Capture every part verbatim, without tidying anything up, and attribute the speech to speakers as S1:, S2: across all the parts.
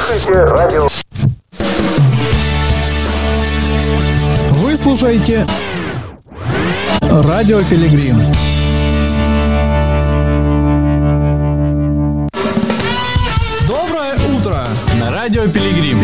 S1: слушаете радио.
S2: Вы слушаете Радио Пилигрим. Доброе утро на Радио Пилигрим.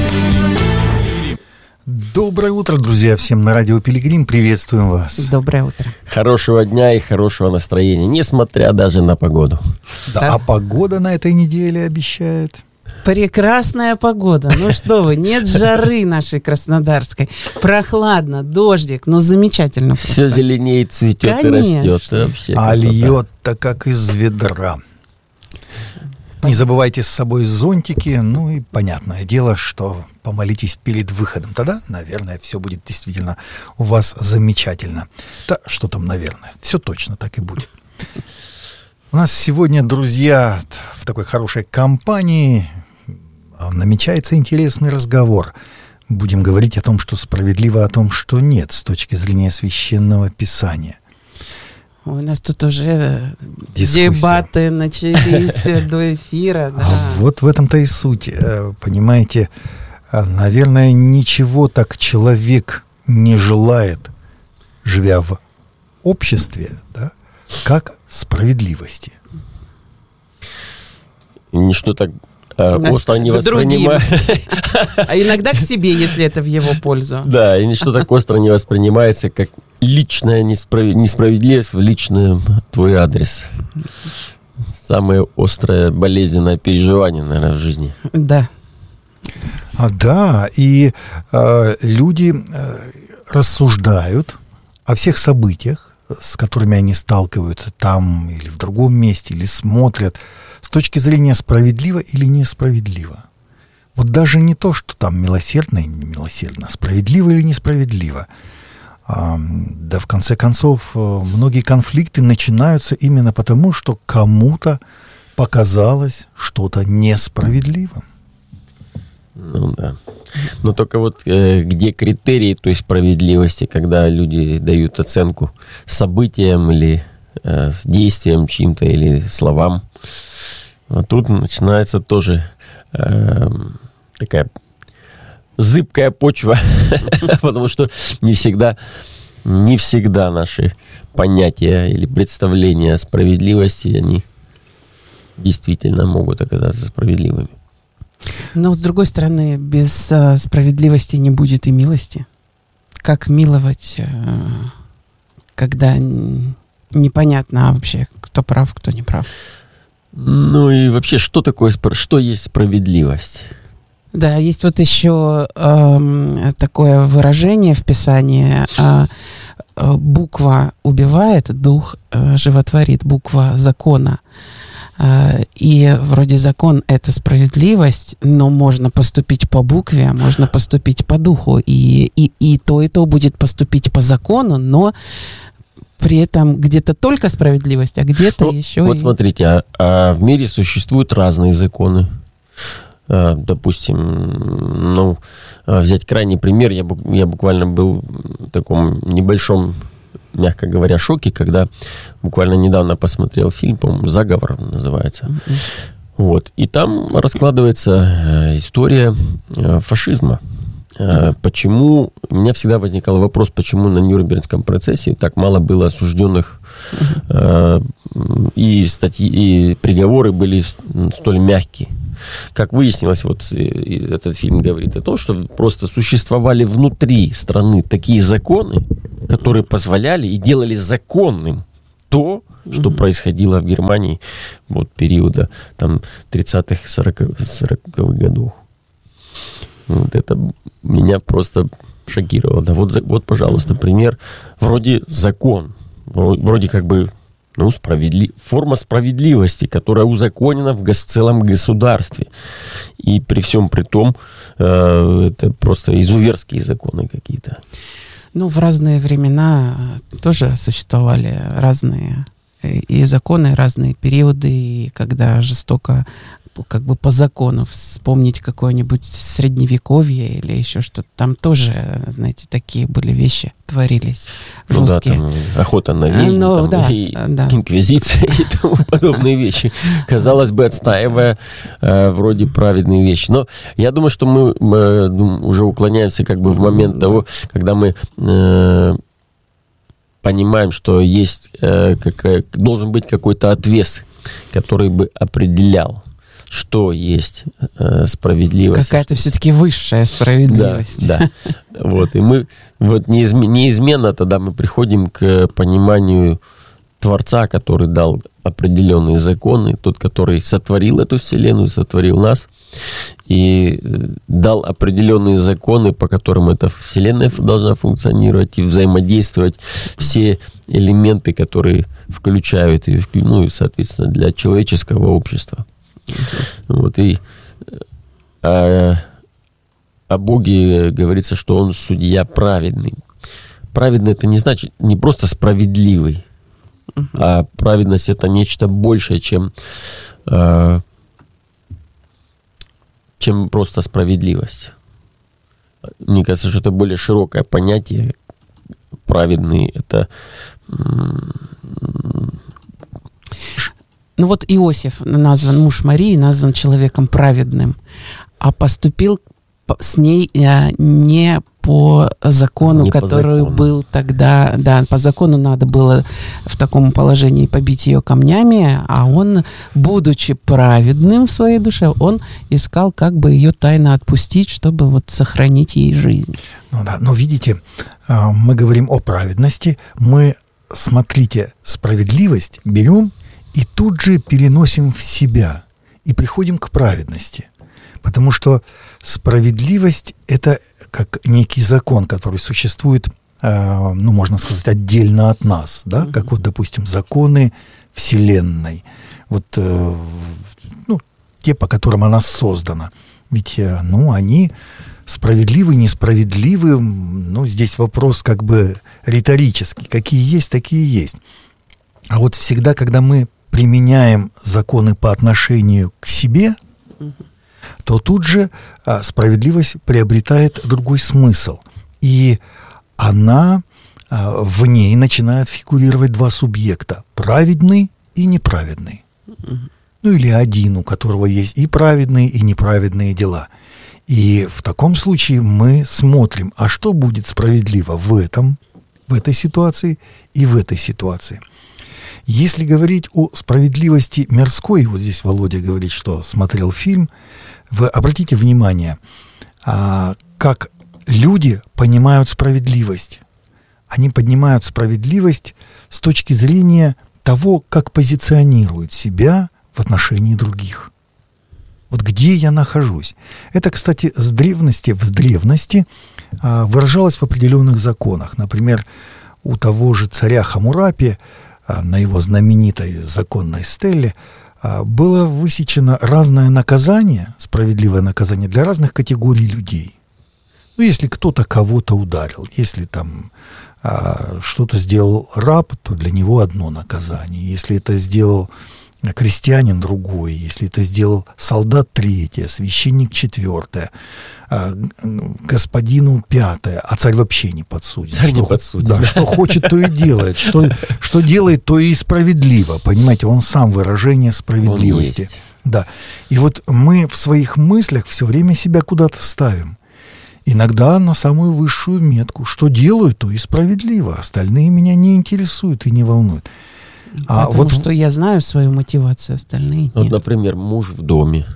S3: Доброе утро, друзья, всем на Радио Пилигрим. Приветствуем вас.
S4: Доброе утро.
S5: Хорошего дня и хорошего настроения, несмотря даже на погоду.
S3: Да,
S4: Да.
S3: а погода на этой неделе обещает.
S4: Прекрасная погода. Ну что вы, нет жары нашей краснодарской. Прохладно, дождик, ну замечательно просто.
S5: Все зеленеет, цветет
S4: Конечно.
S5: и растет. Это вообще
S3: А
S5: красота.
S3: льет-то как из ведра. Не забывайте с собой зонтики. Ну и понятное дело, что помолитесь перед выходом. Тогда, наверное, все будет действительно у вас замечательно. Да, что там, наверное, все точно так и будет. У нас сегодня, друзья, в такой хорошей компании намечается интересный разговор. Будем говорить о том, что справедливо, о том, что нет, с точки зрения Священного Писания.
S4: У нас тут уже
S3: Дискуссия.
S4: дебаты начались до эфира. Да.
S3: А вот в этом-то и суть. Э, Понимаете, а, наверное, ничего так человек не желает, живя в обществе, да, как справедливости.
S5: И ничто так э,
S4: Да,
S5: остро не
S4: к другим.
S5: воспринимается.
S4: А иногда к себе, если это в его пользу.
S5: Да, и ничто так остро не воспринимается, как личная несправ- несправедливость в личный твой адрес. Самое острое, болезненное переживание, наверное, в жизни.
S4: Да.
S3: А, да, и э, люди э, рассуждают о всех событиях, с которыми они сталкиваются там или в другом месте, или смотрят с точки зрения справедливо или несправедливо. Вот даже не то, что там милосердно и не милосердно, справедливо или несправедливо. А, да, в конце концов, э, многие конфликты начинаются именно потому, что кому-то показалось что-то несправедливым.
S5: Ну да. Но только вот э, где критерии той справедливости, когда люди дают оценку событиям или э, действиям чьим-то или словам. Вот тут начинается тоже э, такая зыбкая почва, потому что не всегда, не всегда наши понятия или представления о справедливости, они действительно могут оказаться справедливыми.
S4: Но, с другой стороны, без а, справедливости не будет и милости. Как миловать, а, когда н- непонятно вообще, кто прав, кто не прав.
S5: Ну и вообще, что такое, спра- что есть справедливость?
S4: Да, есть вот еще ам, такое выражение в Писании. а, а, буква убивает, дух а, животворит, буква закона. А, И вроде закон — это справедливость, но можно поступить по букве, можно поступить по духу. И, и, и то, и то будет поступить по закону, но при этом где-то только справедливость, а где-то
S5: Ну,
S4: еще
S5: вот
S4: и...
S5: смотрите, а, а в мире существуют разные законы. А, допустим, ну, а, взять крайний пример, я, бу- я буквально был в таком небольшом, мягко говоря, шоке, когда буквально недавно посмотрел фильм, по-моему, «Заговор» называется. Вот. И там раскладывается э, история э, фашизма. Э, почему... У меня всегда возникал вопрос, почему на Нюрнбергском процессе так мало было осужденных, э, и статьи, и приговоры были с- столь мягкие. Как выяснилось, вот э, и этот фильм говорит о том, что просто существовали внутри страны такие законы, которые позволяли и делали законным то, что mm-hmm. происходило в Германии вот периода там тридцатых, сороковых годов. Вот это меня просто шокировало. Да вот, за- вот, пожалуйста, пример. Вроде закон, вро- вроде как бы ну, справедли... форма справедливости, которая узаконена в, гос... в целом государстве. И при всем при том, э, это просто изуверские законы какие-то.
S4: Ну, в разные времена тоже существовали разные и законы, разные периоды, и когда жестоко как бы по закону. Вспомнить какое-нибудь средневековье или еще что-то. Там тоже, знаете, такие были вещи творились жесткие.
S5: Ну да, там охота на ведьм,
S4: ну,
S5: там,
S4: да,
S5: и
S4: да.
S5: инквизиция и тому подобные вещи. Казалось бы, отстаивая э, вроде праведные вещи. Но я думаю, что мы, мы уже уклоняемся как бы в момент того, когда мы э, понимаем, что есть э, какая, должен быть какой-то отвес, который бы определял, что есть э, справедливость.
S4: Какая-то все-таки высшая справедливость.
S5: Да, да. Вот, и мы вот неизм, неизменно тогда мы приходим к пониманию Творца, который дал определенные законы, тот, который сотворил эту вселенную, сотворил нас, и дал определенные законы, по которым эта вселенная должна функционировать и взаимодействовать все элементы, которые включают, и, ну и, соответственно, для человеческого общества. Вот, и о, о Боге говорится, что Он судья праведный. Праведный — это не значит не просто справедливый, uh-huh. а праведность — это нечто большее, чем, э, чем просто справедливость. Мне кажется, что это более широкое понятие. Праведный — это...
S4: Ну вот Иосиф назван, муж Марии, назван человеком праведным, а поступил с ней не по закону, не который по закону. Был тогда, да, по закону надо было в таком положении побить ее камнями, а он, будучи праведным в своей душе, он искал, как бы ее тайно отпустить, чтобы вот сохранить ей жизнь.
S3: Ну да, но видите, мы говорим о праведности, мы, смотрите, справедливость берем и тут же переносим в себя и приходим к праведности. Потому что справедливость – это как некий закон, который существует, э, ну, можно сказать, отдельно от нас, да, mm-hmm. как вот, допустим, законы Вселенной, вот, э, ну, те, по которым она создана. Ведь, э, ну, они справедливы, несправедливы, ну, здесь вопрос как бы риторический. Какие есть, такие есть. А вот всегда, когда мы применяем законы по отношению к себе, mm-hmm. то тут же а, справедливость приобретает другой смысл. И она, а, в ней начинают фигурировать два субъекта. Праведный и неправедный. Mm-hmm. Ну или один, у которого есть и праведные, и неправедные дела. И в таком случае мы смотрим, а что будет справедливо в этом, в этой ситуации и в этой ситуации. Если говорить о справедливости мирской, вот здесь Володя говорит, что смотрел фильм, вы обратите внимание, а, как люди понимают справедливость. Они понимают справедливость с точки зрения того, как позиционируют себя в отношении других. Вот где я нахожусь. Это, кстати, с древности, в древности а, выражалось в определенных законах. Например, у того же царя Хаммурапи на его знаменитой законной стеле было высечено разное наказание, справедливое наказание для разных категорий людей. Ну, если кто-то кого-то ударил, если там а, что-то сделал раб, то для него одно наказание. Если это сделал крестьянин, другое. Если это сделал солдат, третье, священник, четвертое, а, господину, пятое, а царь вообще не подсуден.
S5: Царь
S3: что,
S5: не подсуден.
S3: Да, что хочет, то и делает. Что, что делает, то и справедливо. Понимаете, он сам выражение справедливости. Да. И вот мы в своих мыслях все время себя куда-то ставим. Иногда на самую высшую метку. Что делаю, то и справедливо. Остальные меня не интересуют и не волнуют. А
S4: Потому вот что я знаю свою мотивацию, остальные нет.
S5: Вот, например, муж в доме.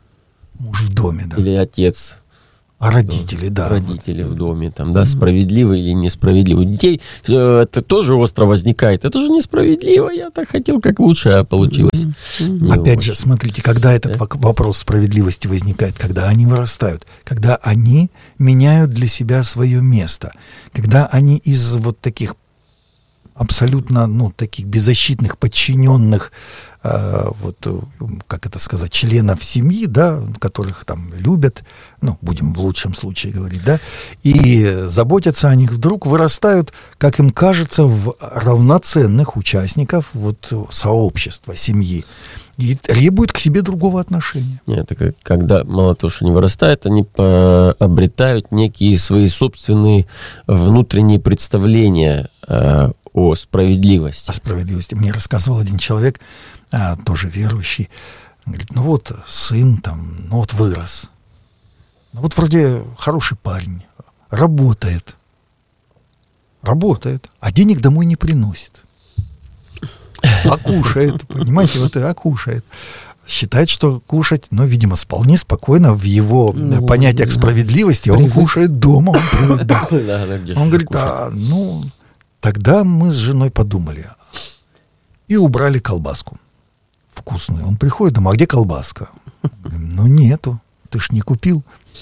S3: Муж в доме, да.
S5: Или отец.
S3: А родители, да.
S5: Родители вот. В доме, там, да, mm-hmm. справедливо или несправедливо. У детей это тоже остро возникает. Это же несправедливо, я так хотел, как лучше, а получилось.
S3: Mm-hmm. Опять же, смотрите, когда этот да? вопрос справедливости возникает, когда они вырастают, когда они меняют для себя свое место, когда они из вот таких абсолютно, ну, таких беззащитных, подчиненных, э, вот, как это сказать, членов семьи, да, которых там любят, ну, будем в лучшем случае говорить, да, и заботятся о них, вдруг вырастают, как им кажется, в равноценных участников вот сообщества, семьи. и требуют к себе другого отношения.
S5: Нет, это когда мало того, что не вырастают, они по- обретают некие свои собственные внутренние представления э, о справедливости.
S3: О справедливости. Мне рассказывал один человек, а, тоже верующий, говорит, ну вот сын там, ну вот вырос. Ну вот вроде хороший парень, работает. Работает, а денег домой не приносит. А кушает, понимаете, вот и а кушает. Считает, что кушать, ну, видимо, вполне спокойно в его
S4: Ну,
S3: понятиях
S4: да.
S3: справедливости он
S4: Привык.
S3: кушает дома. Он привык, да.
S5: Да, да, где ж
S3: Он говорит,
S5: кушать?
S3: а, ну, тогда мы с женой подумали и убрали колбаску вкусную. Он приходит домой, а где колбаска? Говорим, ну, нету, ты ж не купил.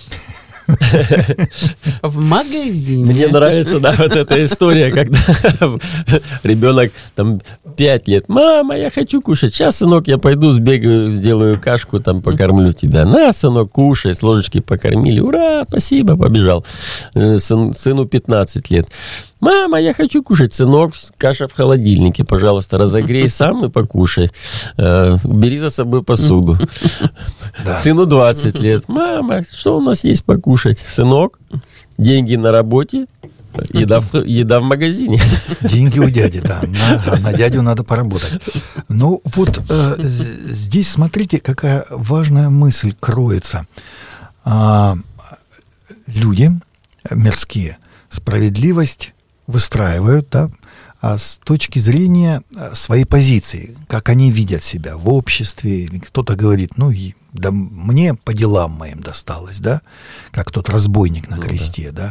S4: В магазине.
S5: Мне нравится, да, вот эта история, когда ребенок там пять лет. Мама, я хочу кушать. Сейчас, сынок, я пойду сбегаю, сделаю кашку, там покормлю тебя. На, сынок, кушай. С ложечки покормили. Ура, спасибо, побежал. Э, сын- сыну пятнадцать лет. Мама, я хочу кушать. Сынок, каша в холодильнике. Пожалуйста, разогрей сам и покушай. Э, бери за собой посуду.
S3: Да.
S5: Сыну двадцать лет. Мама, что у нас есть покушать? Сынок, деньги на работе, еда в, еда в магазине.
S3: Деньги у дяди, да. На, на дядю надо поработать. Ну, вот э, з- здесь, смотрите, какая важная мысль кроется. А, люди мирские справедливость выстраивают, да, а с точки зрения а, своей позиции, как они видят себя в обществе, или кто-то говорит, ну, и, да мне по делам моим досталось, да, как тот разбойник на
S5: Ну
S3: кресте, да.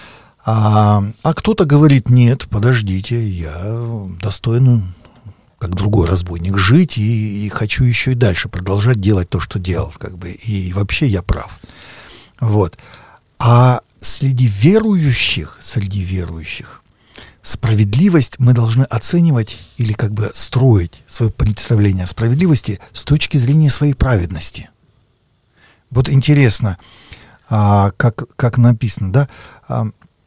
S3: А, а кто-то говорит, нет, подождите, я достоин, как другой разбойник, жить и, и хочу еще и дальше продолжать делать то, что делал, как бы, и вообще я прав. Вот. А среди верующих, среди верующих, справедливость мы должны оценивать или как бы строить свое представление о справедливости с точки зрения своей праведности. Вот интересно, а, как, как написано, да, а,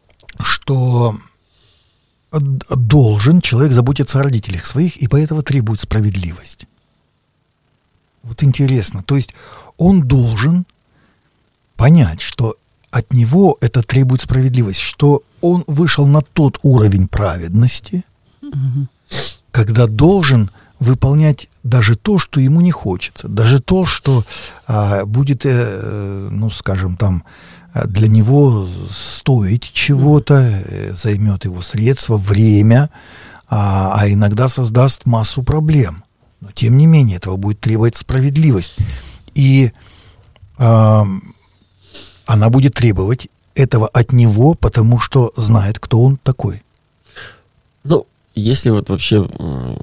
S3: что д- должен человек заботиться о родителях своих, и поэтому требует справедливость. Вот интересно, то есть он должен понять, что от него это требует справедливость, что он вышел на тот уровень праведности, когда должен выполнять даже то, что ему не хочется, даже то, что а, будет, э, ну, скажем, там, для него стоить чего-то, э, займет его средства, время, а, а иногда создаст массу проблем. Но, тем не менее, этого будет требовать справедливость. И а, она будет требовать этого от него, потому что знает, кто он такой.
S5: Ну, если вот вообще м,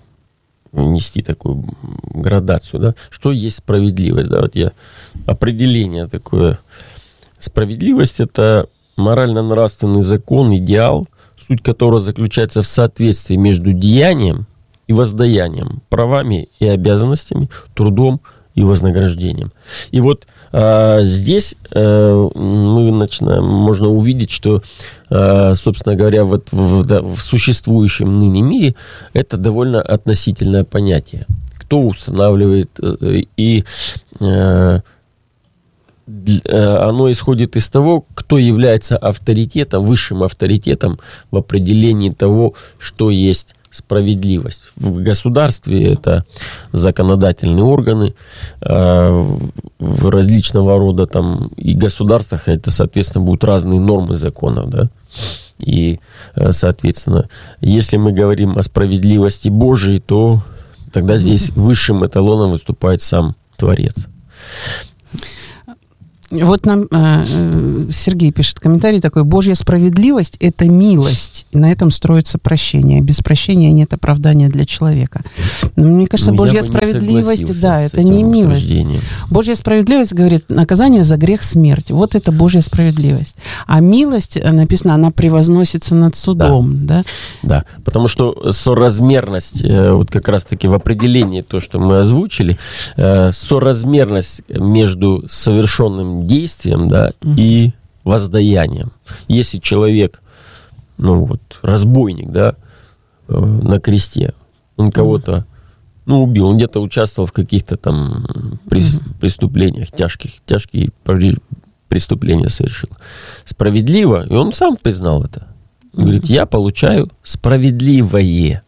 S5: нести такую градацию, да, что есть справедливость, да, вот я определение такое. Справедливость — это морально-нравственный закон, идеал, суть которого заключается в соответствии между деянием и воздаянием, правами и обязанностями, трудом и вознаграждением. И вот э, здесь э, мы начинаем, можно увидеть, что, э, собственно говоря, вот в, да, в существующем ныне мире это довольно относительное понятие. Кто устанавливает э, и э, оно исходит из того, кто является авторитетом, высшим авторитетом в определении того, что есть справедливость. В государстве это законодательные органы, в различного рода там и государствах это, соответственно, будут разные нормы законов, да. И, соответственно, если мы говорим о справедливости Божией, то тогда здесь высшим эталоном выступает сам Творец.
S4: Вот нам э, Сергей пишет комментарий такой: Божья справедливость – это милость. И на этом строится прощение. Без прощения нет оправдания для человека. Но мне кажется,
S5: Ну,
S4: Божья
S5: я бы не
S4: справедливость, да,
S5: с
S4: это
S5: этим
S4: не милость.
S5: утверждением.
S4: Божья справедливость говорит, наказание за грех — смерть. Вот это Божья справедливость. А милость, написано, она превозносится над судом. Да.
S5: Да, потому что соразмерность, э, вот как раз-таки в определении то, что мы озвучили, э, соразмерность между совершенным действием, да, mm-hmm. и воздаянием. Если человек, ну вот, разбойник, да, э, на кресте, он кого-то, ну, убил, он где-то участвовал в каких-то там прес- преступлениях, тяжких, тяжкие преступления совершил. Справедливо, и он сам признал это. Он говорит, я получаю справедливое.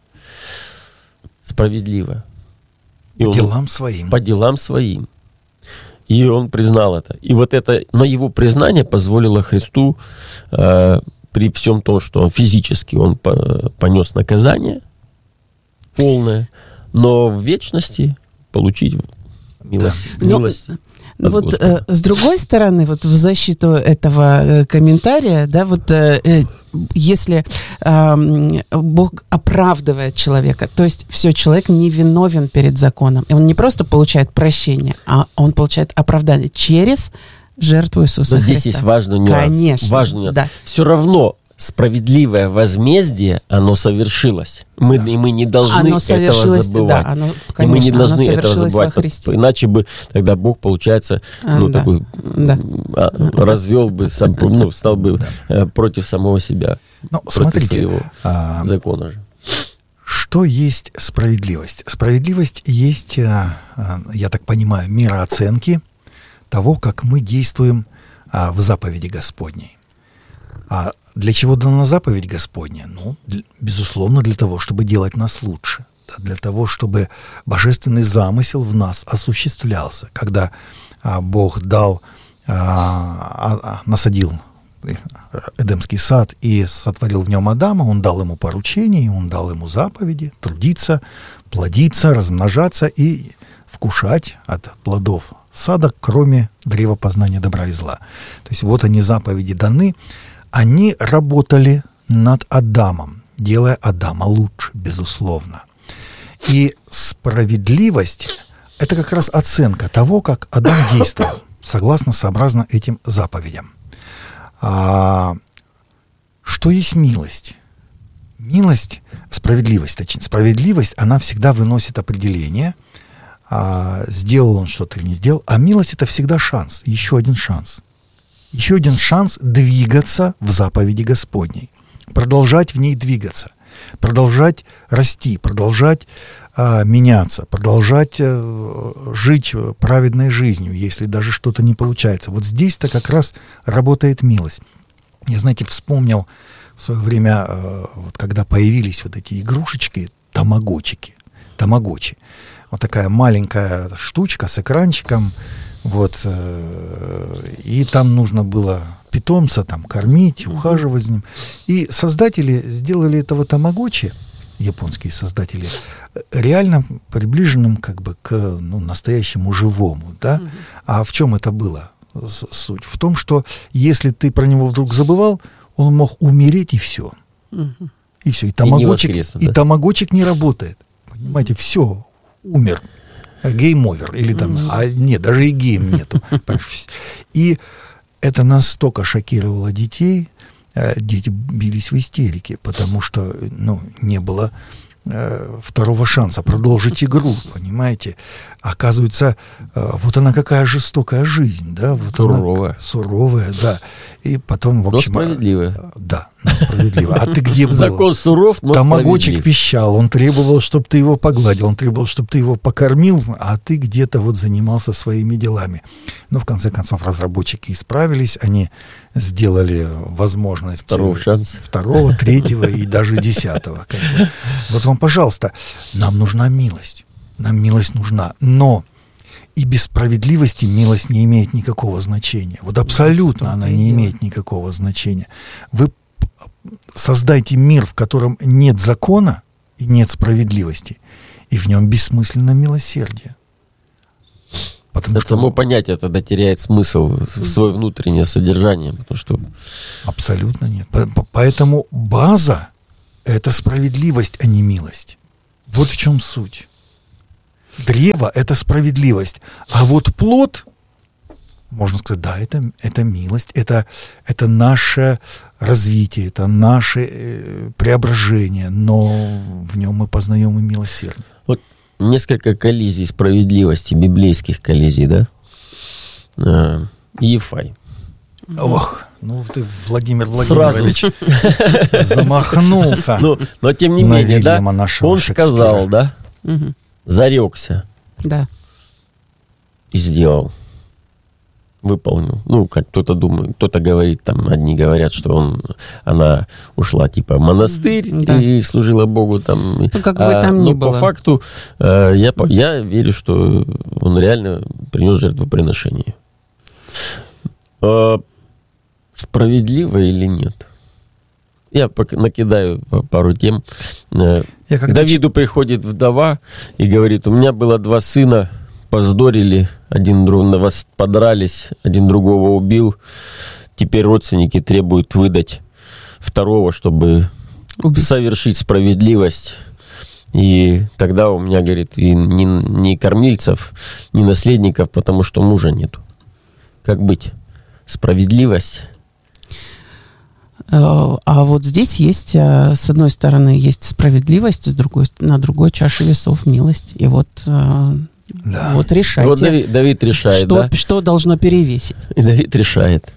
S5: Справедливо. И
S3: по
S5: он,
S3: делам своим.
S5: По делам своим. И он признал это. И вот это, но его признание позволило Христу э, при всем том, что он физически он понес наказание полное, но в вечности получить милость.
S4: Да.
S5: милость
S4: Ну, вот э, с другой стороны, вот в защиту этого э, комментария, да, вот э, э, если э, Бог оправдывает человека, то есть все, человек не виновен перед законом, и он не просто получает прощение, а он получает оправдание через жертву Иисуса
S5: Но
S4: Христа.
S5: здесь есть важный нюанс.
S4: Конечно.
S5: Важный нюанс.
S4: Да.
S5: Все равно справедливое возмездие, оно совершилось. Мы, и мы не должны
S4: оно
S5: этого забывать.
S4: Да, оно,
S5: и мы не должны
S4: оно
S5: этого забывать. Иначе бы тогда Бог, получается, ну,
S4: да.
S5: такой,
S4: да.
S5: развел бы, сам, ну, стал бы да. против самого себя.
S3: Но,
S5: против
S3: смотрите,
S5: своего
S3: а,
S5: закона же.
S3: Что есть справедливость? Справедливость есть, я так понимаю, мера оценки того, как мы действуем в заповеди Господней. А для чего дана заповедь Господня? Ну, для, безусловно, для того, чтобы делать нас лучше. Да, для того, чтобы божественный замысел в нас осуществлялся. Когда а, Бог дал, а, а, насадил Эдемский сад и сотворил в нем Адама, Он дал ему поручения, Он дал ему заповеди, трудиться, плодиться, размножаться и вкушать от плодов сада, кроме древа познания добра и зла. То есть вот они, заповеди даны. Они работали над Адамом, делая Адама лучше, безусловно. И справедливость – это как раз оценка того, как Адам действовал, согласно, сообразно этим заповедям. А, что есть милость? Милость, справедливость, точнее, справедливость, она всегда выносит определение, а, сделал он что-то или не сделал, а милость – это всегда шанс, еще один шанс. Еще один шанс двигаться в заповеди Господней, продолжать в ней двигаться, продолжать расти, продолжать э, меняться, продолжать э, жить праведной жизнью, если даже что-то не получается. Вот здесь-то как раз работает милость. Я, знаете, вспомнил в свое время, э, вот когда появились вот эти игрушечки, тамагочики, тамагочи. Вот такая маленькая штучка с экранчиком. Вот, и там нужно было питомца там кормить, ухаживать за ним. И создатели сделали этого тамагочи, японские создатели, реально приближенным как бы к ну, настоящему живому. Да? Mm-hmm. А в чем это было суть? В том, что если ты про него вдруг забывал, он мог умереть, и все. Mm-hmm. И все. И тамагочик, и, и да? тамагочик не работает. Понимаете, все, умер. Гейм-овер, или там, mm-hmm. а нет, даже и гейм нету. И это настолько шокировало детей, дети бились в истерике, потому что, ну, не было э, второго шанса продолжить игру, понимаете? Оказывается, э, вот она какая жестокая жизнь, да? Вот
S5: суровая.
S3: Она, суровая, да. И потом, в общем...
S5: Но справедливая.
S3: А, да, но справедливая. А ты где был?
S5: Закон суров, но
S3: Тамагочик пищал, он требовал, чтобы ты его погладил, он требовал, чтобы ты его покормил, а ты где-то вот занимался своими делами. Но в конце концов разработчики исправились, они сделали возможность
S5: второго шанса,
S3: второго, третьего и даже десятого. Как бы. Вот вам, пожалуйста, нам нужна милость, нам милость нужна, но и без справедливости милость не имеет никакого значения. Вот абсолютно она не имеет никакого значения. Вы создайте мир, в котором нет закона и нет справедливости, и в нем бессмысленно милосердие. Потому
S5: это
S3: что
S5: само понятие тогда теряет смысл, свое внутреннее содержание. Потому что...
S3: Абсолютно нет. Поэтому база – это справедливость, а не милость. Вот в чем суть. Древо – это справедливость. А вот плод, можно сказать, да, это, это милость, это, это наше развитие, это наше э, преображение, но в нем мы познаем и милосердие.
S5: Вот несколько коллизий справедливости, библейских коллизий, да? А, Ефай.
S3: Ох, ну ты, Владимир Владимирович, замахнулся.
S5: Но тем не менее, да, он сказал, да? зарекся
S4: Да.
S5: и сделал, выполнил. Ну, как кто-то думает, кто-то говорит, там, одни говорят, что он, она ушла, типа, в монастырь
S4: Да.
S5: и служила Богу там.
S4: Ну, как бы
S5: а,
S4: там ни
S5: но
S4: было.
S5: по факту э, я, по- я верю, что он реально принес жертвоприношение. Э, справедливо или нет? Я пок- накидаю па- пару тем. Э,
S3: Я
S5: К
S3: когда
S5: Давиду приходит вдова и говорит: у меня было два сына, поздорили, один другого подрались, один другого убил. Теперь родственники требуют выдать второго, чтобы
S4: Убить.
S5: совершить справедливость. И тогда у меня, говорит, и ни, ни кормильцев, ни наследников, потому что мужа нету. Как быть? Справедливость?
S4: Э, А вот здесь есть, э, с одной стороны, есть справедливость, с другой, на другой чаше весов милость. И вот, э,
S3: Да.
S4: вот решайте,
S5: Вот Давид, Давид решает,
S4: что,
S5: да?
S4: что должно перевесить.
S5: И Давид решает.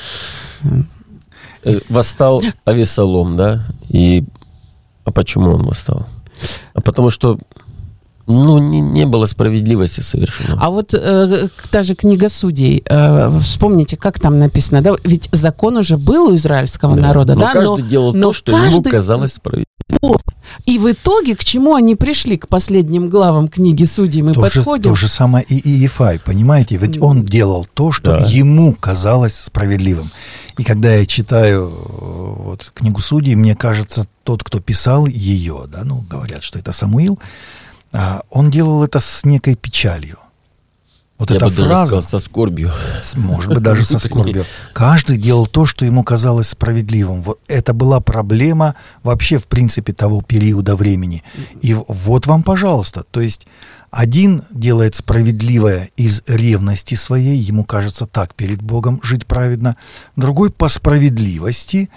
S5: Э, Восстал Авесолом, да? И... А почему он восстал? А потому что, ну, не, не было справедливости совершено.
S4: А вот э, та же книга Судей, э, вспомните, как там написано, да? Ведь закон уже был у израильского
S5: Да.
S4: народа,
S5: но
S4: да?
S5: каждый делал
S4: но
S5: то, что ему
S4: каждый-
S5: казалось справедливым.
S4: Вот. И в итоге, к чему они пришли, к последним главам книги Судей, мы
S3: То же,
S4: подходим.
S3: то же самое и Иефай, понимаете? Ведь он делал то, что
S5: Да.
S3: ему казалось справедливым. И когда я читаю э, вот, книгу Судей, мне кажется, тот, кто писал ее, да, ну, говорят, что это Самуил, а, он делал это с некой печалью. Вот
S5: Я
S3: эта
S5: бы даже
S3: фраза,
S5: сказал, со скорбью.
S3: с- может быть, даже со скорбью. Каждый делал то, что ему казалось справедливым. Вот это была проблема вообще, в принципе, того периода времени. И в- вот вам, пожалуйста. То есть один делает справедливое из ревности своей, ему кажется так перед Богом жить праведно. Другой по справедливости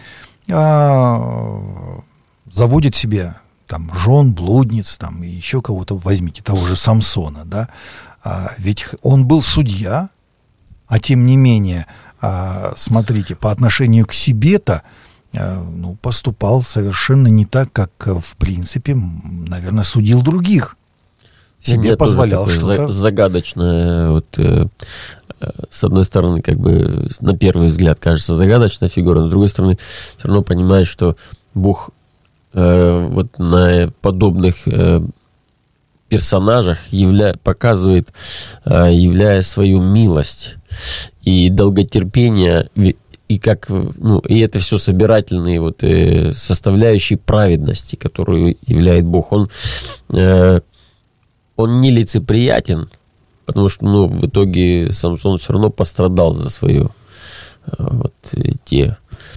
S3: а, заводит себе там жен, блудниц, там, и еще кого-то, возьмите того же Самсона, да. А, ведь он был судья, а тем не менее, а, смотрите, по отношению к себе-то, а, ну, поступал совершенно не так, как, а, в принципе, м, наверное, судил других.
S5: Для
S3: Себе
S5: меня тоже
S3: позволял
S5: такое
S3: что-то.
S5: за- загадочное, вот, э, э, с одной стороны, как бы, на первый взгляд кажется загадочная фигура, с другой стороны, все равно понимаешь, что Бог э, вот на подобных э, персонажах явля... показывает, э, являя свою милость и долготерпение, ви- и как, ну, и это все собирательные вот э, составляющие праведности, которую являет Бог. Он э, он не лицеприятен, потому что, ну, в итоге Самсон все равно пострадал за свое э, вот э, те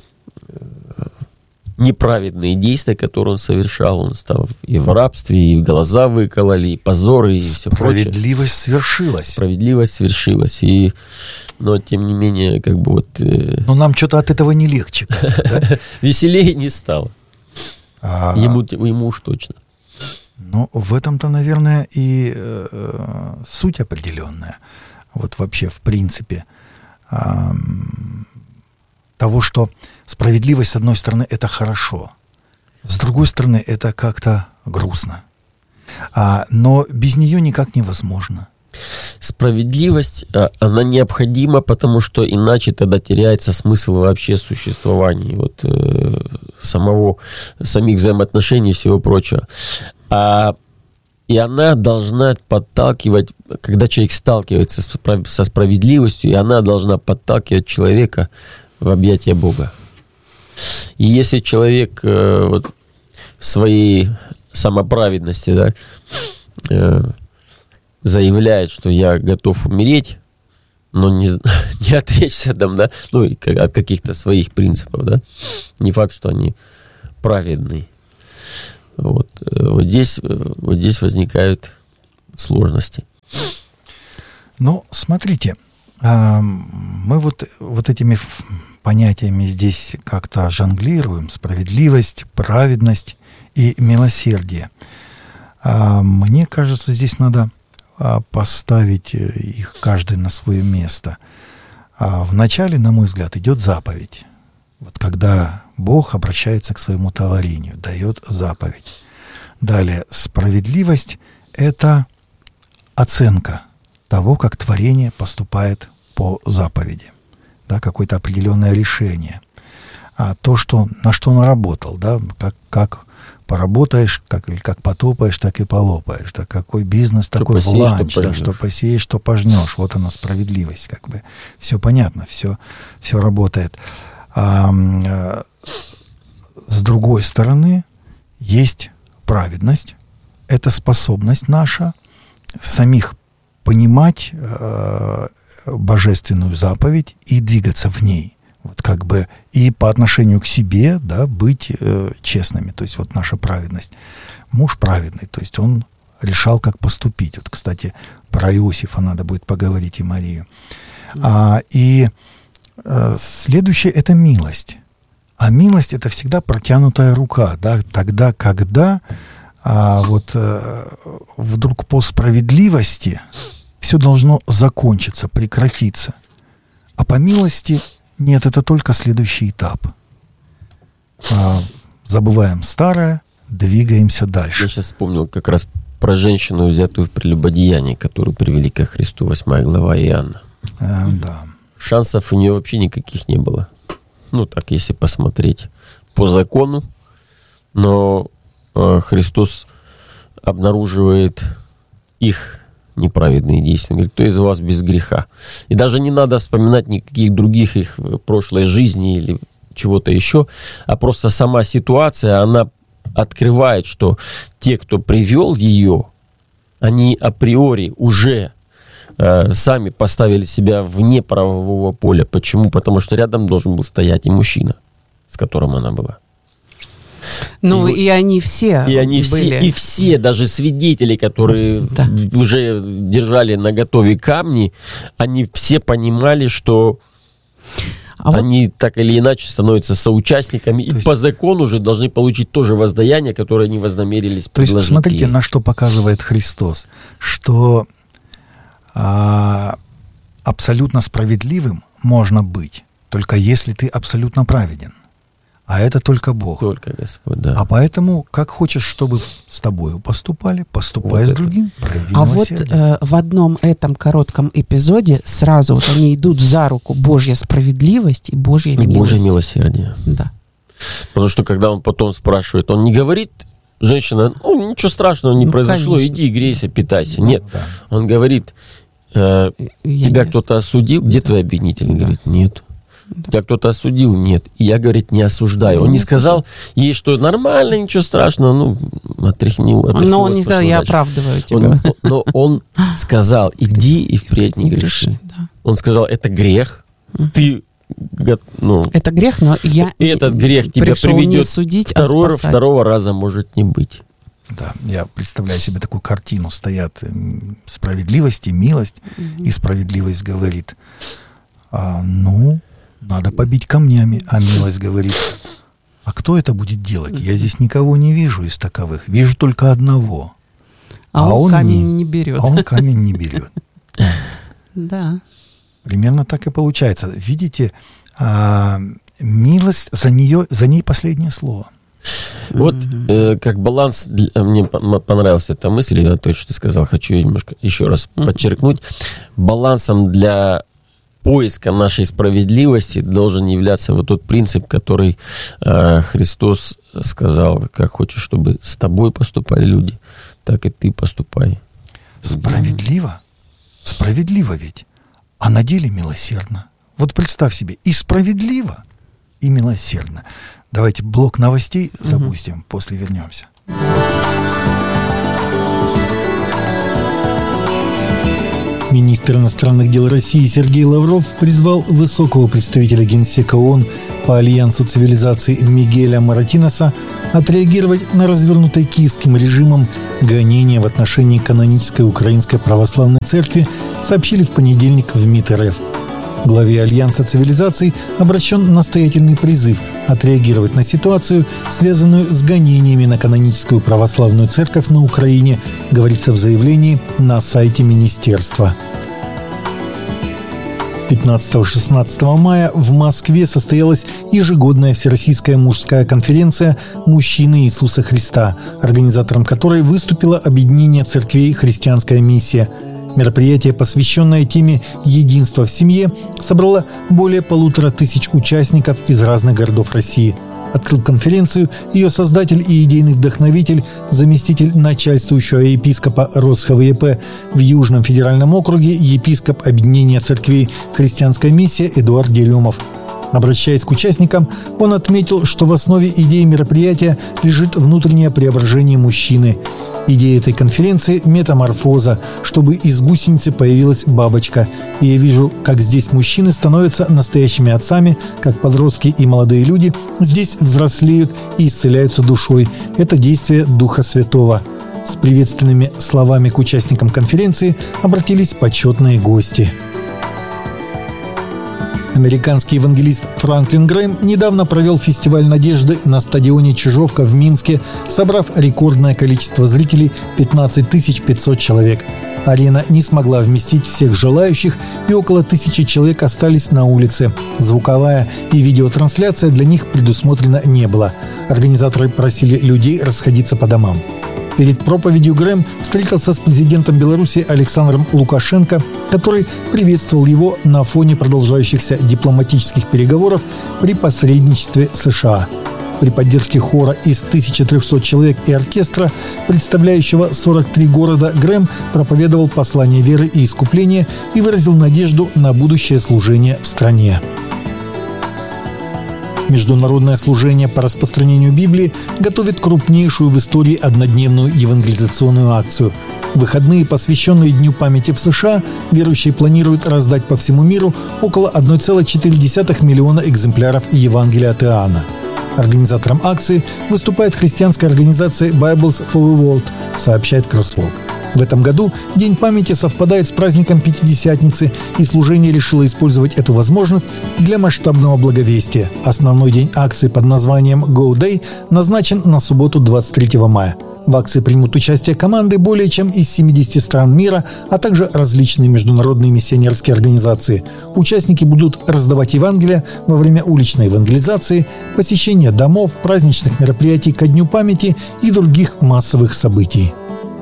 S5: э, неправедные действия, которые он совершал. Он стал и в рабстве, и глаза выкололи, и позоры, и все прочее.
S3: Справедливость свершилась.
S5: Справедливость свершилась. И, но, тем не менее, как бы вот э,
S3: Но нам что-то от этого не легче. как-то, да?
S5: веселее не стало.
S3: А,
S5: Ему, ему уж точно.
S3: Ну, в этом-то, наверное, и э, э, суть определенная. Вот вообще, в принципе, ам, того, что справедливость, с одной стороны, это хорошо, с другой стороны, это как-то грустно. А, но без нее никак невозможно.
S5: Справедливость, а, она необходима, потому что иначе тогда теряется смысл вообще существования, вот, э, самого, самих взаимоотношений и всего прочего. А, и она должна подталкивать, когда человек сталкивается с прав- со справедливостью, и она должна подталкивать человека в объятия Бога. И если человек э, вот, в своей самоправедности, да, э, заявляет, что я готов умереть, но не, не отречься там, да, ну, и как- от каких-то своих принципов, да, не факт, что они праведные. Вот, Э, вот, здесь, э, вот здесь возникают сложности.
S3: Ну, смотрите, ам, мы вот, вот этими ф- понятиями здесь как-то жонглируем. Справедливость, праведность и милосердие. А, мне кажется, здесь надо а, поставить э, их каждый на свое место. А, вначале, на мой взгляд, идет заповедь. Вот когда Бог обращается к своему творению, дает заповедь. Далее, справедливость это оценка того, как творение поступает по заповеди, да, какое-то определенное решение. А то, что, на что наработал, да, как, как поработаешь, как, или как потопаешь, так и полопаешь. Да, какой бизнес, что такой
S5: посеешь,
S3: в ланч,
S5: что
S3: да, что посеешь, что пожнешь. Вот она справедливость, как бы. Все понятно, все, все работает. А, а, с другой стороны, есть праведность. Это способность наша самих понимать э, божественную заповедь и двигаться в ней. Вот как бы и по отношению к себе, да, быть э, честными. То есть вот наша праведность. Муж праведный, то есть он решал, как поступить. Вот, кстати, про Иосифа надо будет поговорить и Марию. А, и э, следующее — это милость. А милость — это всегда протянутая рука, да, тогда, когда а, вот э, вдруг по справедливости все должно закончиться, прекратиться. А по милости нет, это только следующий этап. А, забываем старое, двигаемся дальше.
S5: Я сейчас вспомнил как раз про женщину, взятую в прелюбодеянии, которую привели ко Христу, восьмая глава Иоанна.
S3: А, да.
S5: Шансов у нее вообще никаких не было. Ну, так, если посмотреть по закону. Но э, Христос обнаруживает их неправедные действия. Он говорит, кто из вас без греха? И даже не надо вспоминать никаких других их прошлой жизни или чего-то еще, а просто сама ситуация, она открывает, что те, кто привел ее, они априори уже э, сами поставили себя вне правового поля. Почему? Потому что рядом должен был стоять и мужчина, с которым она была.
S4: Ну, и,
S5: и,
S4: и они все
S5: и они
S4: были.
S5: все, и все, даже свидетели, которые
S4: да.
S5: уже держали наготове камни, они все понимали, что а они вот... так или иначе становятся соучастниками, то и есть... по закону же должны получить тоже воздаяние, которое они вознамерились предложить.
S3: То есть, смотрите, ей. На что показывает Христос, что а, абсолютно справедливым можно быть, только если ты абсолютно праведен. А это только Бог.
S5: Только Господь, да.
S3: А поэтому, как хочешь, чтобы с тобою поступали, поступай вот с это. Другим, прояви
S4: А
S3: милосердие.
S4: вот э, в одном этом коротком эпизоде сразу вот они идут за руку: Божья справедливость и Божья милость.
S5: Божье милосердие.
S4: Да.
S5: Потому что когда он потом спрашивает, он не говорит, женщина, ну ничего страшного не ну, произошло, конечно. Иди грейся, питайся. Нет, да. Он говорит, э, тебя кто-то осудил, где твой обвинитель? Он да. говорит, нет. Да. Тебя кто-то осудил? Нет. И я, говорит, не осуждаю. Он не, не сказал ей, что нормально, ничего страшного, ну, отряхнил.
S4: Но он не сказал, я оправдываю тебя.
S5: Он, но он сказал, иди и впредь не, не греши. греши да. Он сказал, это грех. Угу. Ты, ну...
S4: Это грех, но я
S5: этот грех тебя приведет судить, второго, а второго раза может не быть.
S3: Да, я представляю себе такую картину. Стоят справедливость и милость, угу. и справедливость говорит, а, ну... Надо побить камнями, а милость говорит, а кто это будет делать? Я здесь никого не вижу из таковых, вижу только одного.
S4: А, а он, он камень не, не берет.
S3: А он камень не берет.
S4: Да.
S3: Примерно так и получается. Видите, а, милость, за, нее, за ней последнее слово.
S5: Вот э, как баланс, для, мне понравилась эта мысль, я то, что ты сказал, хочу немножко еще раз подчеркнуть. Балансом для поиска нашей справедливости должен являться вот тот принцип, который э, Христос сказал, как хочешь, чтобы с тобой поступали люди, так и ты поступай.
S3: Справедливо? Справедливо ведь. А на деле милосердно. Вот представь себе, и справедливо, и милосердно. Давайте блок новостей запустим, угу. после вернемся. Министр иностранных дел России Сергей Лавров призвал высокого представителя Генсека ООН по Альянсу цивилизаций Мигеля Моратиноса отреагировать на развернутое киевским режимом гонения в отношении канонической Украинской Православной Церкви, сообщили в понедельник в МИД РФ. Главе Альянса цивилизаций обращен настоятельный призыв отреагировать на ситуацию, связанную с гонениями на каноническую православную церковь на Украине, говорится в заявлении на сайте министерства. пятнадцатого-шестнадцатого мая в Москве состоялась ежегодная Всероссийская мужская конференция «Мужчины Иисуса Христа», организатором которой выступило объединение церквей «Христианская миссия». Мероприятие, посвященное теме «Единство в семье», собрало более полутора тысяч участников из разных городов России. Открыл конференцию ее создатель и идейный вдохновитель, заместитель начальствующего епископа Россхова Е П в Южном федеральном округе, епископ объединения церквей «Христианская миссия» Эдуард Деремов. Обращаясь к участникам, он отметил, что в основе идеи мероприятия лежит внутреннее преображение мужчины. Идея этой конференции – метаморфоза, чтобы из гусеницы появилась бабочка. И я вижу, как здесь мужчины становятся настоящими отцами, как подростки и молодые люди здесь взрослеют и исцеляются душой. Это действие Духа Святого. С приветственными словами к участникам конференции обратились почетные гости. Американский евангелист Франклин Грэм недавно провел фестиваль надежды на стадионе «Чижовка» в Минске, собрав рекордное количество зрителей – пятнадцать тысяч пятьсот человек. Арена не смогла вместить всех желающих, и около тысячи человек остались на улице. Звуковая и видеотрансляция для них предусмотрена не была. Организаторы просили людей расходиться по домам. Перед проповедью Грэм встретился с президентом Беларуси Александром Лукашенко, который приветствовал его на фоне продолжающихся дипломатических переговоров при посредничестве США. При поддержке хора из тысячи трехсот человек и оркестра, представляющего сорок три города, Грэм проповедовал послание веры и искупления и выразил надежду на будущее служение в стране. Международное служение по распространению Библии готовит крупнейшую в истории однодневную евангелизационную акцию. В выходные, посвященные Дню памяти в США, верующие планируют раздать по всему миру около одна целая четыре десятых миллиона экземпляров Евангелия от Иоанна. Организатором акции выступает христианская организация Bibles for the World, сообщает Crosswalk. В этом году День памяти совпадает с праздником Пятидесятницы, и служение решило использовать эту возможность для масштабного благовестия. Основной день акции под названием Go Day назначен на субботу двадцать третьего мая. В акции примут участие команды более чем из семидесяти стран мира, а также различные международные миссионерские организации. Участники будут раздавать Евангелие во время уличной евангелизации, посещения домов, праздничных мероприятий ко Дню памяти и других массовых событий.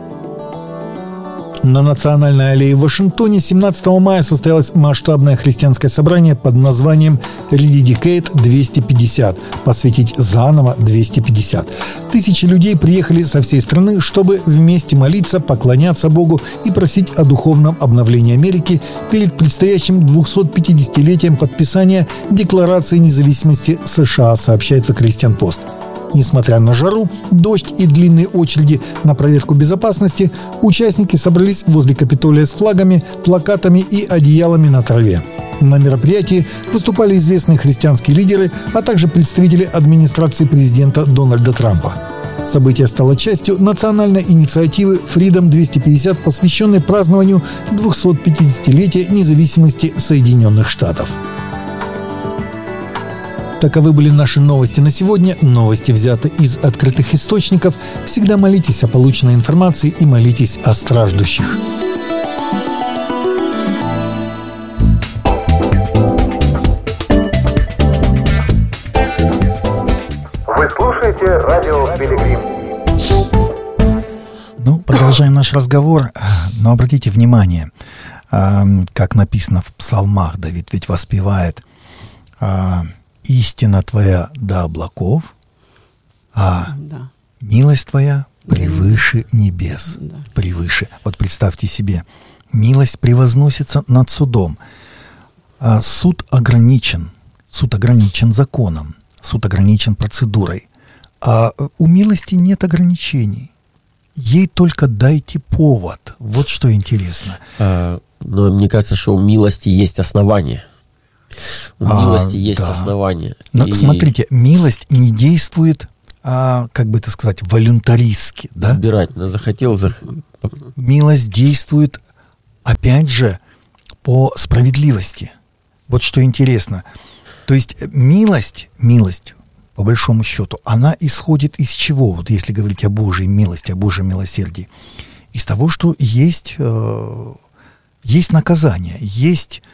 S3: На Национальной аллее в Вашингтоне семнадцатого мая состоялось масштабное христианское собрание под названием «Rededicate двести пятьдесят» – «Посвятить заново двести пятьдесят». Тысячи людей приехали со всей страны, чтобы вместе молиться, поклоняться Богу и просить о духовном обновлении Америки перед предстоящим двухсотпятидесятилетием подписания Декларации независимости США, сообщает The Christian Post. Несмотря на жару, дождь и длинные очереди на проверку безопасности, участники собрались возле Капитолия с флагами, плакатами и одеялами на траве. На мероприятии выступали известные христианские лидеры, а также представители администрации президента Дональда Трампа. Событие стало частью национальной инициативы Freedom двести пятьдесят, посвященной празднованию двухсотпятидесятилетия независимости Соединенных Штатов. Таковы были наши новости на сегодня. Новости взяты из открытых источников. Всегда молитесь о полученной информации и молитесь о страждущих.
S1: Вы слушаете радио Пилигрим.
S3: Ну, продолжаем наш разговор. Но обратите внимание, как написано в псалмах, Давид ведь воспевает: «Истина твоя до облаков, а
S4: Да.
S3: милость твоя превыше небес».
S4: Да.
S3: Превыше. Вот представьте себе, милость превозносится над судом. А суд ограничен. Суд ограничен законом. Суд ограничен процедурой. А у милости нет ограничений. Ей только дайте повод. Вот что интересно.
S5: А, но мне кажется, что у милости есть основания. У
S3: А,
S5: милости есть
S3: да.
S5: основания.
S3: Но
S5: И
S3: смотрите, милость не действует, а, как бы это сказать, волюнтаристски. Да?
S5: избирательно захотел, зах...
S3: Милость действует, опять же, по справедливости. Вот что интересно. То есть милость, милость, по большому счету, она исходит из чего? Вот если говорить о Божьей милости, о Божьем милосердии. Из того, что есть, э, есть наказание, есть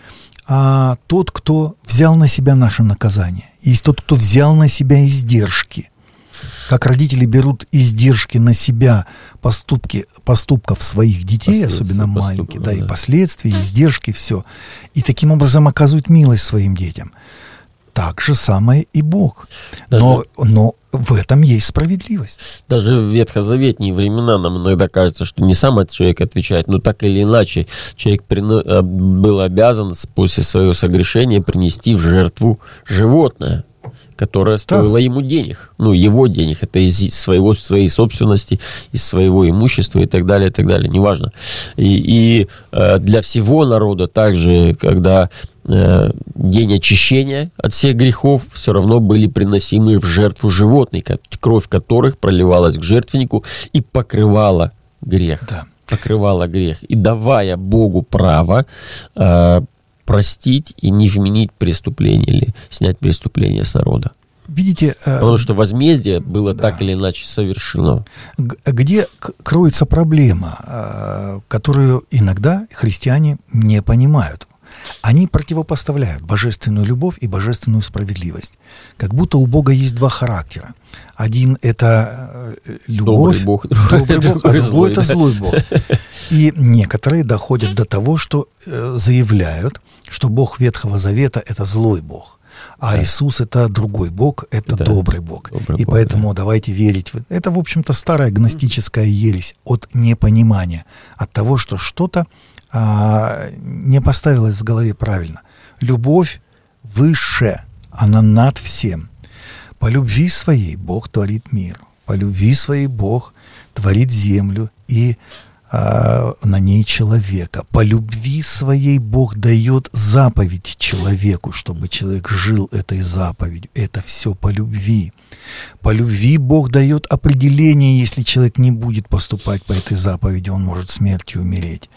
S3: а, тот, кто взял на себя наше наказание. Есть тот, кто взял на себя издержки. Как родители берут издержки на себя поступки, поступков своих детей, особенно маленьких, да, да, и последствия, и издержки, все. И таким образом оказывают милость своим детям. Так же самое и Бог. Но, но в этом есть справедливость.
S5: Даже в ветхозаветные времена нам иногда кажется, что не сам этот человек отвечает, но так или иначе человек прино... был обязан после своего согрешения принести в жертву животное, которое стоило да. ему денег. Ну, его денег. Это из своего, своей собственности, из своего имущества и так далее, и так далее. Неважно. И, и э, для всего народа также, когда э, день очищения от всех грехов, все равно были приносимы в жертву животные, кровь которых проливалась к жертвеннику и покрывала грех. Да. Покрывала грех. И давая Богу право э, простить и не вменить преступление или снять преступление с народа.
S3: Видите,
S5: потому что возмездие было да. так или иначе совершено.
S3: Где кроется проблема, которую иногда христиане не понимают? Они противопоставляют божественную любовь и божественную справедливость. Как будто у Бога есть два характера. Один — это любовь, добрый Бог, добрый Бог, а другой — это злой Бог. И некоторые доходят до того, что заявляют, что Бог Ветхого Завета — это злой Бог, а да. Иисус — это другой Бог, это да. добрый Бог. Добрый и Бог, поэтому да. давайте верить в это. Это, в общем-то, старая гностическая ересь от непонимания, от того, что что-то а, не поставилось в голове правильно. Любовь выше, она над всем. По любви своей Бог творит мир, по любви своей Бог творит землю и на ней человека. По любви своей Бог дает заповедь человеку, чтобы человек жил этой заповедью. Это все по любви. По любви Бог дает определение, если человек не будет поступать по этой заповеди, он может смертью умереть.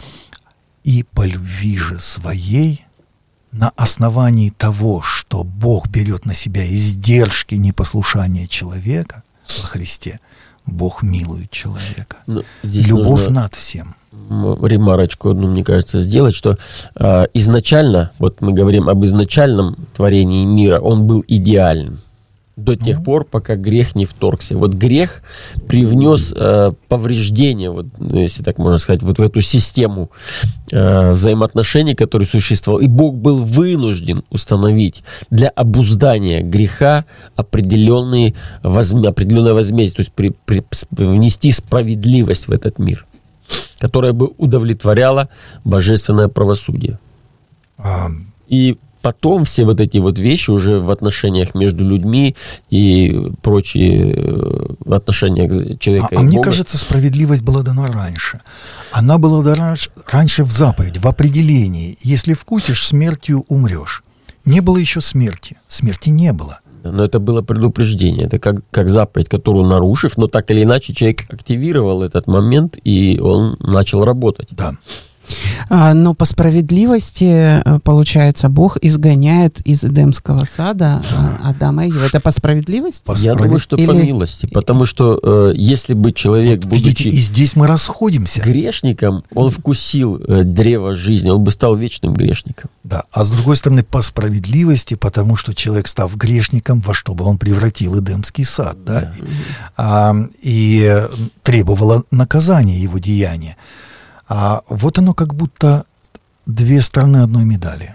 S3: И по любви же своей, на основании того, что Бог берет на себя издержки непослушания человека во Христе, Бог милует человека. Ну, любовь над всем.
S5: Ремарочку одну, мне кажется, сделать, что э, изначально, вот мы говорим об изначальном творении мира, он был идеальным. До тех ну. пор, пока грех не вторгся. Вот грех привнес э, повреждение, вот, если так можно сказать, вот в эту систему э, взаимоотношений, которые существовал. И Бог был вынужден установить для обуздания греха определенные возме, определенное возмездие, то есть при, при, внести справедливость в этот мир, которая бы удовлетворяла божественное правосудие.
S3: А...
S5: И потом все вот эти вот вещи уже в отношениях между людьми и прочие в отношениях человека
S3: а,
S5: и
S3: а
S5: Бога.
S3: Мне кажется, справедливость была дана раньше. Она была дана раньше в заповеди, в определении. Если вкусишь, смертью умрешь. Не было еще смерти. Смерти не было.
S5: Но это было предупреждение. Это как, как заповедь, которую нарушив, но так или иначе человек активировал этот момент, и он начал работать.
S3: Да.
S4: Но по справедливости, получается, Бог изгоняет из Эдемского сада Адама и Еву. Это по справедливости?
S5: По справед... Я думаю, что Или... по милости. Потому что э, если бы человек, вот, будучи
S3: видите, и здесь мы расходимся.
S5: грешником, он вкусил э, древо жизни, он бы стал вечным грешником.
S3: Да, а с другой стороны, по справедливости, потому что человек, став грешником, во что бы он превратил Эдемский сад, да? Да. А, и требовало наказания его деяния. А вот оно как будто две стороны одной медали.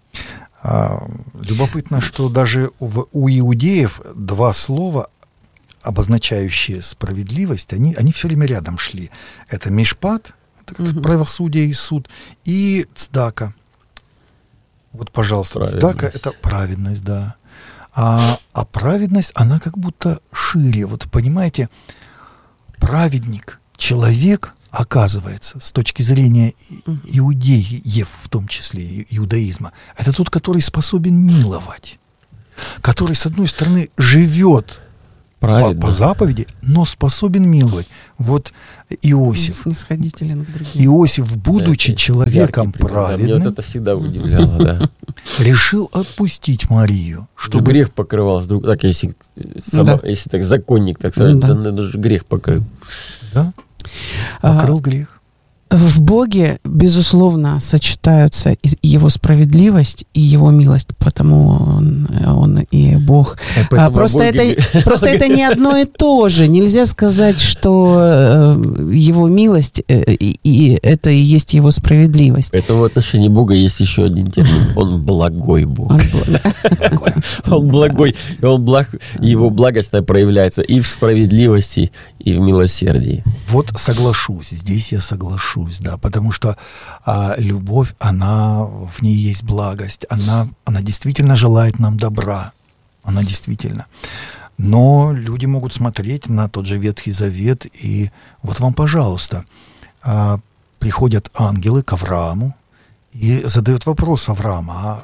S3: А, любопытно, что даже в, у иудеев два слова, обозначающие справедливость, они, они все время рядом шли. Это мишпат, это как правосудие и суд, и цдака. Вот, пожалуйста, цдака — это праведность, да. А, а праведность, она как будто шире. Вот понимаете, праведник, человек, оказывается, с точки зрения иудеев, в том числе иудаизма, это тот, который способен миловать, который, с одной стороны, живет по, по заповеди, но способен миловать. Вот Иосиф. Иосиф, будучи яркий, человеком яркий праведным,
S5: меня вот это всегда удивляло, да.
S3: решил отпустить Марию, чтобы
S5: грех покрывал. Так, если, сама, если так законник, так сказать, да. даже грех покрыл.
S3: Да. Покрыл а, грех.
S4: в Боге, безусловно, сочетаются и Его справедливость и Его милость, потому Он, он и Бог. А просто это, просто это не одно и то же. Нельзя сказать, что Его милость и, и это и есть Его справедливость.
S5: Поэтому в отношении Бога есть еще один термин. Он благой Бог.
S4: Он благой.
S5: Он благой. И он благ, Его благость проявляется и в справедливости, и в милосердии.
S3: Вот соглашусь, здесь я соглашусь. Да, потому что а, любовь, она, в ней есть благость, она, она действительно желает нам добра, она действительно. Но люди могут смотреть на тот же Ветхий Завет, и вот вам, пожалуйста, а, приходят ангелы к Аврааму и задают вопрос Авраама, а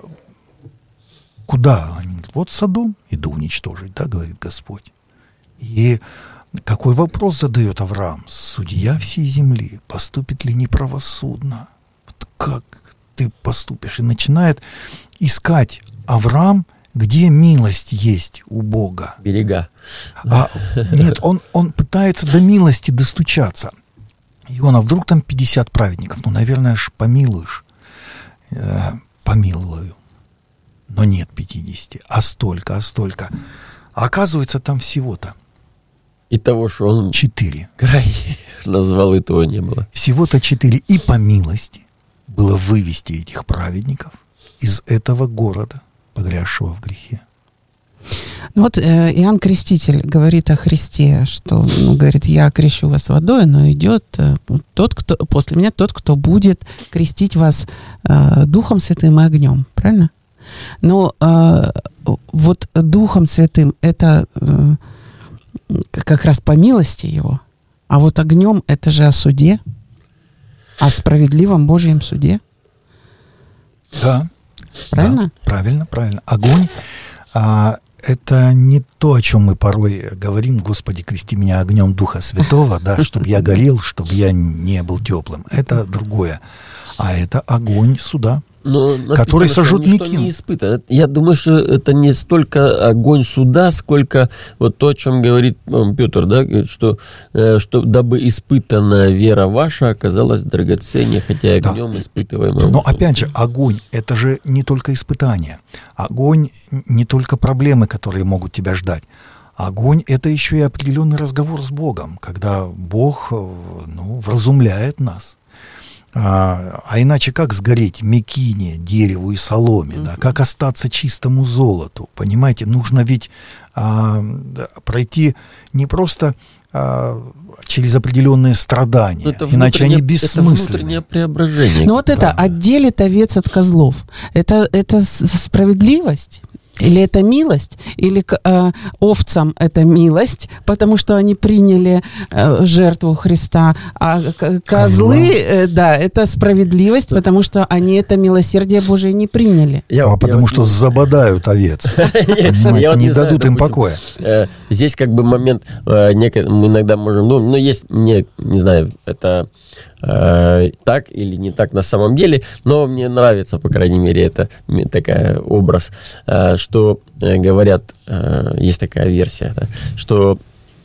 S3: куда? Они говорят, вот Содом, иду уничтожить, да, говорит Господь. И какой вопрос задает Авраам? Судья всей земли, поступит ли неправосудно? Вот как ты поступишь? И начинает искать Авраам, где милость есть у Бога.
S5: Берега.
S3: А, нет, он, он пытается до милости достучаться. Иона, вдруг там пятьдесят праведников? Ну, наверное, аж помилуешь. Э, помилую. Но нет пятидесяти. А столько, а столько. А оказывается, там всего-то
S5: И того, что он
S3: четыре.
S5: крайне назвал, и того не было.
S3: Всего-то четыре. И по милости было вывести этих праведников из этого города, погрязшего в грехе.
S4: Вот э, Иоанн Креститель говорит о Христе, что, ну, говорит, я крещу вас водой, но идет э, тот, кто после меня, тот, кто будет крестить вас э, Духом Святым и огнем, правильно? Но э, вот Духом Святым это э, как раз по милости Его, а вот огнем это же о суде, о справедливом Божьем суде.
S3: Да.
S4: Правильно?
S3: Да, правильно, правильно. Огонь а, это не то, о чем мы порой говорим: Господи, крести меня огнем Духа Святого, да, чтобы я горел, чтобы я не был теплым. Это другое. А это огонь суда,
S5: Но
S3: который сожжет
S5: ничто
S3: Мекину.
S5: не испытано. Я думаю, что это не столько огонь суда, сколько вот то, о чем говорит Петр, да, говорит, что, что дабы испытанная вера ваша оказалась драгоценнее, хотя и огнем да. испытываемым.
S3: Но опять же, огонь — это же не только испытания. Огонь — не только проблемы, которые могут тебя ждать. Огонь — это еще и определенный разговор с Богом, когда Бог, ну, вразумляет нас. А, а иначе как сгореть мекине, дереву и соломе, mm-hmm. да? Как остаться чистому золоту? Понимаете, нужно ведь а, пройти не просто а, через определенные страдания, это иначе они бессмысленны.
S5: Это внутреннее преображение.
S4: Ну вот это да. отделит овец от козлов. Это, это справедливость? Или это милость, или к э, овцам это милость, потому что они приняли э, жертву Христа, а к- козлы, э, да, это справедливость, потому что они это милосердие Божие не приняли.
S3: Я, а потому я что вот... забодают овец, не дадут им покоя.
S5: Здесь как бы момент, мы иногда можем, ну, но есть, мне, не знаю, это... так или не так на самом деле, но мне нравится, по крайней мере, это такой образ, что говорят, есть такая версия, да, что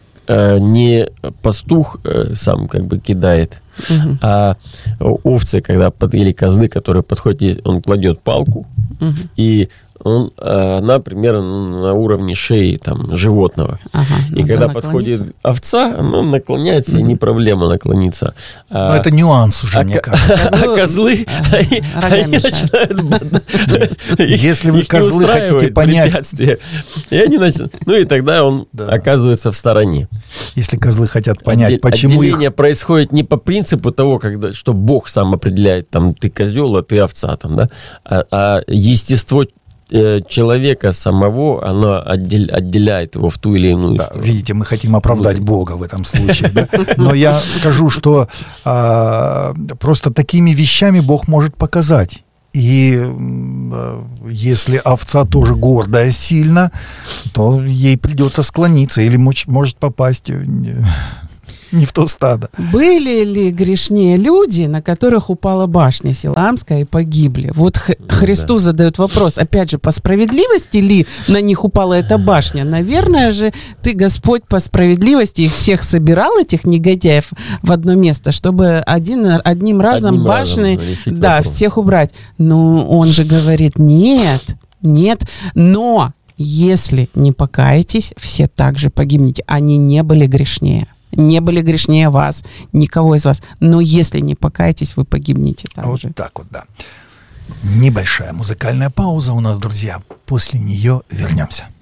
S5: не пастух сам как бы кидает, угу. а овцы, когда или козлы, которые подходят, он кладет палку, угу. и он, она примерно на уровне шеи там, животного. Ага, и когда подходит овца, она наклоняется, mm-hmm. и не проблема наклониться.
S3: Но а, это нюанс уже, а, мне кажется.
S5: А козлы, они начинают...
S3: Если вы козлы хотите понять...
S5: И они начинают... Ну и тогда он оказывается в стороне.
S3: Если козлы хотят понять, почему их...
S5: Отделение происходит не по принципу того, что Бог сам определяет, там, ты козел, а ты овца, там, да, а естество человека самого, оно отдель, отделяет его в ту или иную
S3: да,
S5: сторону.
S3: Видите, мы хотим оправдать вот. Бога в этом случае. Да? Но я скажу, что а, просто такими вещами Бог может показать. И а, если овца тоже гордая сильно, то ей придется склониться или может попасть не в то стадо.
S4: Были ли грешнее люди, на которых упала башня Силамская и погибли? Вот Х- Христу да. задают вопрос, опять же, по справедливости ли на них упала эта башня? Наверное же, ты, Господь, по справедливости их всех собирал, этих негодяев, в одно место, чтобы один, одним разом одним башни, разом да, всех убрать. Но он же говорит, нет, нет, но если не покаетесь, все также погибнете. Они не были грешнее. Не были грешнее вас, никого из вас. Но если не покаетесь, вы погибнете также.
S3: Вот так вот, да. Небольшая музыкальная пауза у нас, друзья. После нее вернемся.